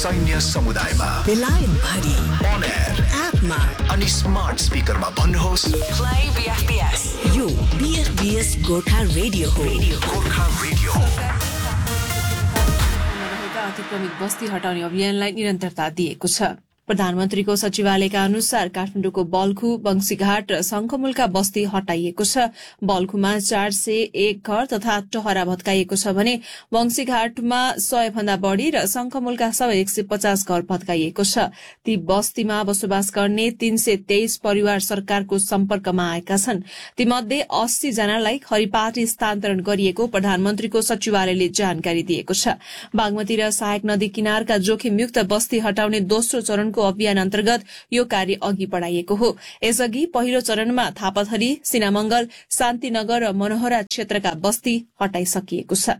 सैन्य समुदायमा, बेलायत भरि, on air, एपमा अनि स्मार्ट स्पिकरमा भन्नुहोस् Play BFBS. यो BFBS गोर्खा रेडियो हो। गोर्खा रेडियो। रहेका अतिक्रमित बस्ती हटाउने अभियानलाई निरन्तरता दिएको छ। प्रधानमन्त्रीको सचिवालयका अनुसार काठमाडौँको बल्खु, बंशीघाट र शंखमुलका बस्ती हटाइएको छ। बल्खुमा 401 घर तथा टहरा भत्काइएको छ भने बंशीघाटमा 100 भन्दा बढ़ी र शंखमुलका सबै 150 घर भत्काइएको छ। ती बस्तीमा बसोबास गर्ने 323 परिवार सरकारको सम्पर्कमा आएका छन्। तीमध्ये 80 जनालाई खरिपाटी स्थानान्तरण गरिएको प्रधानमन्त्रीको सचिवालयले जानकारी दिएको छ। बागमती र सहायक नदी किनारका जोखिमयुक्त बस्ती हटाउने दोस्रो चरणको अभियान अन्तर्गत यो कार्य अघि बढ़ाइएको हो। यसअघि पहिलो चरणमा थापाथली, सिनामंगल, शान्तिनगर र मनोहरा क्षेत्रका बस्ती हटाइसकिएको छ।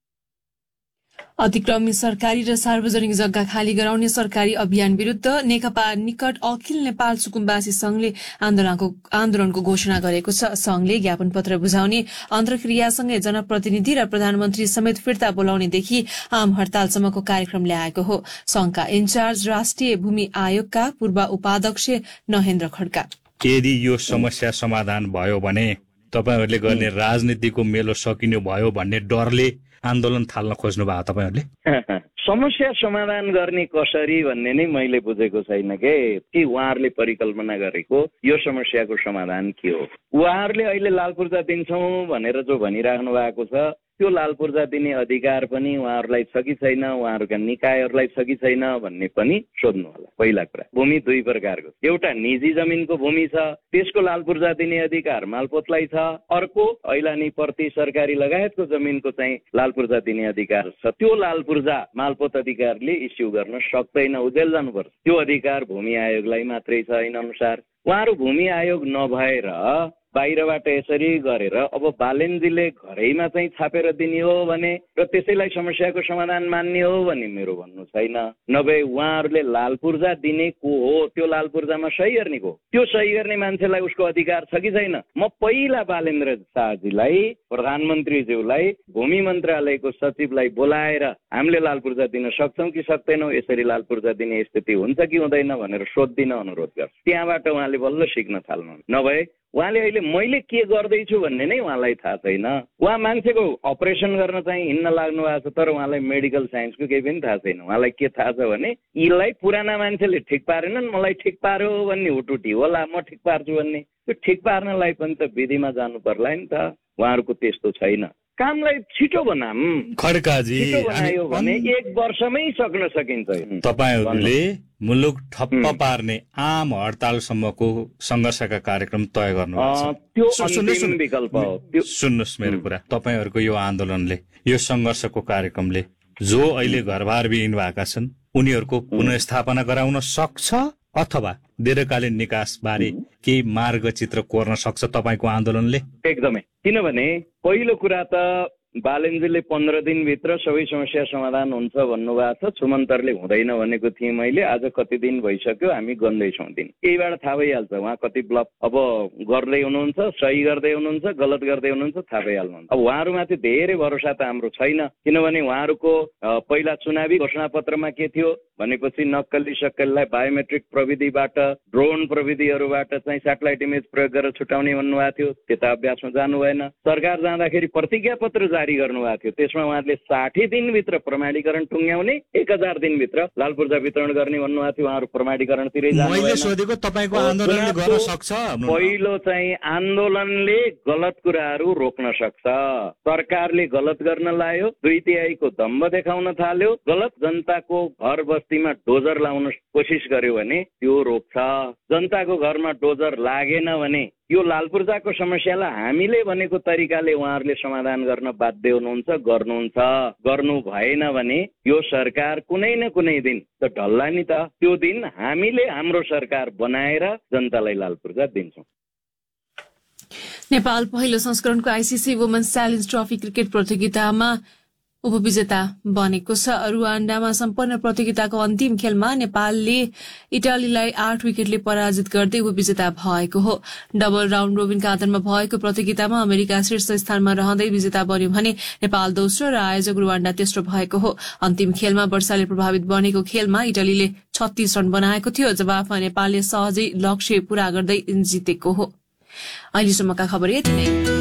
अतिक्रमित सरकारी र सार्वजनिक जग्गा खाली गराउने सरकारी अभियान विरूद्ध नेकपा निकट अखिल नेपाल सुकुम्बासी संघले आन्दोलनको घोषणा गरेको छ। संघले ज्ञापन पत्र बुझाउने अन्तर्क्रियासँगै जनप्रतिनिधि र प्रधानमन्त्री समेत फिर्ता बोलाउनेदेखि आम हड़तालसम्मको कार्यक्रम ल्याएको हो। संघका इन्चार्ज राष्ट्रिय भूमि आयोगका पूर्व उपाध्यक्ष नहेन्द्र खड्का, यदि यो समस्या समाधान भयो भने तपाईहरूले गर्ने राजनीतिको मेलो सकिनु भयो भन्ने डरले आन्दोलन थाल्न खोज्नु भयो तपाईहरूले? समस्या समाधान गर्ने कसरी भन्ने नै मैले बुझेको छैन कि उहाँहरूले परिकल्पना गरेको यो समस्याको समाधान के हो। उहाँहरूले अहिले लाल पूर्जा दिन्छौं भनेर जो भनिराख्नु भएको छ त्यो लाल पूर्जा दिने अधिकार पनि उहाँहरूलाई छ कि छैन, उहाँहरूका निकायहरूलाई छ कि छैन भन्ने पनि सोध्नु होला। पहिला कुरा, भूमि दुई प्रकारको, एउटा निजी जमिनको भूमि छ, त्यसको लाल पूर्जा दिने अधिकार मालपोतलाई छ। अर्को ऐलानी प्रति सरकारी लगायतको जमिनको चाहिँ लाल पूर्जा दिने अधिकार छ। त्यो लाल पूर्जा मालपोत अधिकारले इस्यु गर्न सक्दैन, उजेल जानुपर्छ। त्यो अधिकार भूमि आयोगलाई मात्रै छ। ऐन अनुसार उहाँहरू भूमि आयोग नभएर बाहिरबाट यसरी गरेर अब बालेनजीले घरैमा चाहिँ छापेर दिने हो भने र त्यसैलाई समस्याको समाधान मान्ने हो भने मेरो भन्नु छैन। नभए उहाँहरूले लाल पूर्जा दिने को हो, त्यो लाल पूर्जामा सही गर्ने को, त्यो सही गर्ने मान्छेलाई उसको अधिकार छ कि छैन। म पहिला बालेन्द्र शाहजीलाई, प्रधानमन्त्रीज्यूलाई, भूमि मन्त्रालयको सचिवलाई बोलाएर हामीले लाल पूर्जा दिन सक्छौं कि सक्दैनौं, यसरी लाल पूर्जा दिने स्थिति हुन्छ कि हुँदैन भनेर सोधिदिन अनुरोध गर्छु। त्यहाँबाट उहाँले बल्ल सिक्न थाल्नु। नभए उहाँले अहिले मैले के गर्दैछु भन्ने नै उहाँलाई थाहा छैन। उहाँ मान्छेको अपरेसन गर्न चाहिँ हिँड्न लाग्नु भएको छ, तर उहाँलाई मेडिकल साइन्सको केही पनि थाहा छैन। उहाँलाई के थाहा छ भने यीलाई पुराना मान्छेले ठिक पारेनन्, मलाई ठिक पार्यो भन्ने हुटुटी होला, म ठिक पार्छु भन्ने। त्यो ठिक पार्नलाई पनि त विधिमा जानु पर्ला नि त। उहाँहरूको त्यस्तो छैन। कामलाई छिटो बनाम, खड्काजी, छिटो बनायो भने 1 वर्षमै सक्न सकिन्छ। तपाईहरूले मुलुक ठप्प पार्ने आम हडतालसम्मको संघर्षका कार्यक्रम तय गर्नुभएको छ। त्यो अन्तिम विकल्प हो। सुन्नुहोस् मेरो कुरा, तपाईहरूको यो आन्दोलनले, यो संघर्षको कार्यक्रमले जो अहिले घरबार विहीन भएका छन् उनीहरूको पुनर्स्थापना गराउन सक्छ अथवा दीर्घकालीन निकास बारे केही मार्गचित्र कोर्न सक्छ तपाईको आन्दोलनले? एकदमै। किनभने पहिलो कुरा त बालेनजीले 15 दिनभित्र सबै समस्या समाधान हुन्छ भन्नुभएको छ। सुमन्तरले हुँदैन भनेको थिएँ मैले। आज कति दिन भइसक्यो, हामी गन्दैछौँ दिन। यहीबाट थाहा भइहाल्छ उहाँ कति ब्लक अब गर्दै हुनुहुन्छ, सही गर्दै हुनुहुन्छ, गलत गर्दै हुनुहुन्छ, थाहा भइहाल्नुहुन्छ। अब उहाँहरूमाथि धेरै भरोसा त हाम्रो छैन। किनभने उहाँहरूको पहिला चुनावी घोषणापत्रमा के थियो भनेपछि नक्कली सक्कलीलाई बायोमेट्रिक प्रविधिबाट, ड्रोन प्रविधिहरूबाट चाहिँ सेटेलाइट इमेज प्रयोग गरेर छुटाउने भन्नुभएको थियो। त्यता अभ्यासमा जानु भएन। सरकार जाँदाखेरि प्रतिज्ञा पत्र जारी गर्नुभएको थियो। त्यसमा उहाँहरूले 60 दिनभित्र प्रमाणीकरण टुङ्ग्याउने, 1000 दिनभित्र लाल पूर्जा वितरण गर्ने भन्नुभएको थियो। उहाँहरू प्रमाणीकरणतिरै जानु भएन। मैले सोधेको तपाईको आन्दोलनले गर्न सक्छ? पहिलो चाहिँ आन्दोलनले गलत कुराहरू रोक्न सक्छ। सरकारले गलत गर्न लायो, 2/3 दम्ब देखाउन थाल्यो, गलत जनताको घर बस्तीमा डोजर लाउन कोसिस गर्यो भने त्यो रोक्छ। जनताको घरमा डोजर लागेन भने यो लाल पूर्जाको समस्यालाई हामीले भनेको तरिकाले उहाँहरूले समाधान गर्न बाध्य हुनुहुन्छ, गर्नुहुन्छ। गर्नु भएन भने यो सरकार कुनै न कुनै दिन त ढल्ला नि त। त्यो दिन हामीले हाम्रो सरकार बनाएर जनतालाई लाल पूर्जा दिन्छौँ। नेपाल पहिलो संस्करणको ICC women's challenge trophy cricket प्रतियोगितामा उपविजेता बनेको छ। रुवान्डामा सम्पन्न प्रतियोगिताको अन्तिम खेलमा नेपालले इटालीलाई 8 विकेटले पराजित गर्दै उपविजेता भएको हो। डबल राउण्ड रोबिनका आधारमा भएको प्रतियोगितामा अमेरिका शीर्ष स्थानमा रहँदै विजेता बन्यो भने नेपाल दोस्रो र आयोजक रुवान्डा तेस्रो भएको हो। अन्तिम खेलमा वर्षाले प्रभावित बनेको खेलमा इटालीले 36 रन बनाएको थियो। जवाफमा नेपालले सहजै लक्ष्य पूरा गर्दै जितेको हो। अहिलेसम्मका खबर यति नै।